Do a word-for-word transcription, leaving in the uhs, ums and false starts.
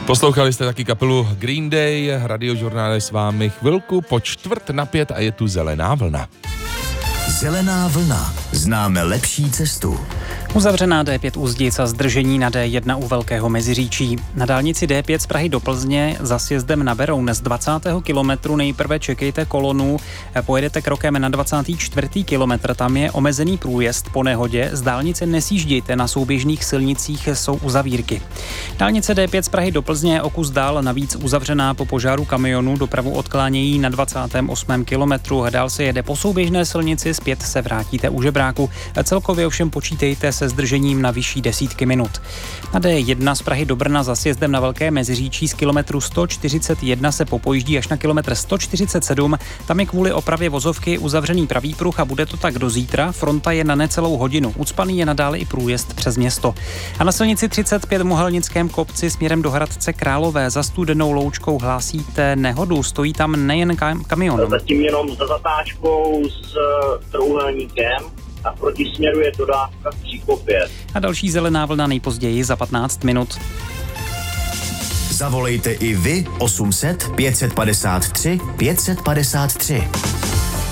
Poslouchali jste taky kapelu Green Day, Radiožurnál je s vámi chvilku po čtvrt na pět a je tu Zelená vlna. Zelená vlna. Známe lepší cestu. Uzavřená D pět u Zdic a zdržení na D jedna u Velkého Meziříčí. Na dálnici D pět z Prahy do Plzně za sjezdem na Beroun z dvacátého kilometru nejprve čekejte kolonu, pojedete krokem na dvacátý čtvrtý kilometr, tam je omezený průjezd po nehodě, z dálnice nesjíždějte, na souběžných silnicích jsou uzavírky. Dálnice D pět z Prahy do Plzně je o kus dál, navíc uzavřená po požáru kamionu, dopravu odklánějí na dvacátém osmém kilometru, dál se jede po souběžné silnici, zpět se vrátíte u Žebráku. Celkově ovšem počítejte se zdržením na vyšší desítky minut. Na D jedna z Prahy do Brna za sjezdem na Velké Meziříčí z kilometru sto čtyřicet jedna se popojíždí až na kilometr sto čtyřicet sedm. Tam je kvůli opravě vozovky uzavřený pravý pruh a bude to tak do zítra. Fronta je na necelou hodinu. Ucpaný je nadále i průjezd přes město. A na silnici třicet pět v Mohelnickém kopci směrem do Hradce Králové za Studenou Loučkou hlásíte nehodu. Stojí tam nejen kam- kamion. Zatím jenom za zatáčkou s trojúhelníkem. A v protisměru je dodávka v Příkopě. A další Zelená vlna nejpozději za patnáct minut. Zavolejte i vy osm set pět set padesát tři pět set padesát tři.